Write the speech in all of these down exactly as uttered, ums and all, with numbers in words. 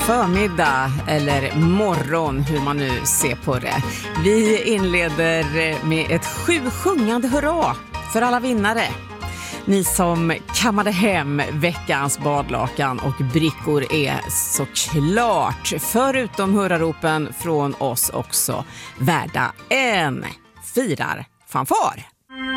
förmiddag eller morgon, hur man nu ser på det. Vi inleder med ett sju sjungande hurra för alla vinnare. Ni som kammade hem veckans badlakan och brickor är såklart, förutom hurraropen från oss också, värda en firar fanfar.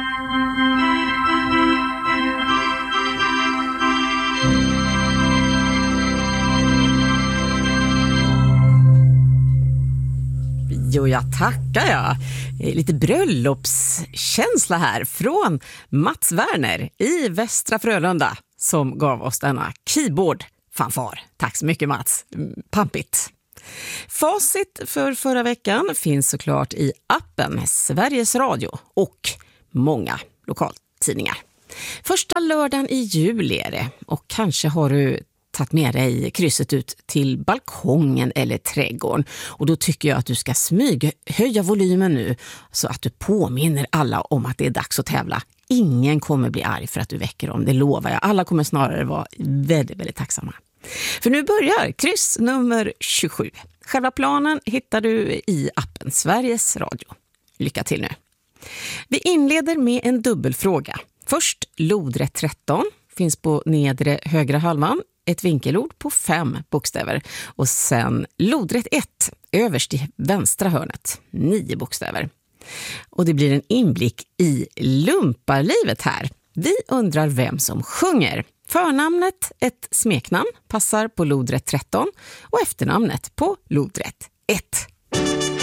Jo, jag tackar jag. Lite bröllopskänsla här från Mats Werner i Västra Frölunda som gav oss denna keyboard-fanfar. Tack så mycket Mats. Pampigt. Facit för förra veckan finns såklart i appen Sveriges Radio och många lokaltidningar. Första lördagen i juli är det och kanske har du tagit med dig krysset ut till balkongen eller trädgården. Och då tycker jag att du ska smyga, höja volymen nu så att du påminner alla om att det är dags att tävla. Ingen kommer bli arg för att du väcker dem, det lovar jag. Alla kommer snarare vara väldigt, väldigt tacksamma. För nu börjar kryss nummer tjugosju. Själva planen hittar du i appen Sveriges Radio. Lycka till nu. Vi inleder med en dubbelfråga. Först lodrätt tretton. Finns på nedre högra halvan. Ett vinkelord på fem bokstäver. Och sen lodrätt ett överst i vänstra hörnet. Nio bokstäver. Och det blir en inblick i lumparlivet här. Vi undrar vem som sjunger. Förnamnet, ett smeknamn, passar på lodrätt tretton. Och efternamnet på lodrätt ett.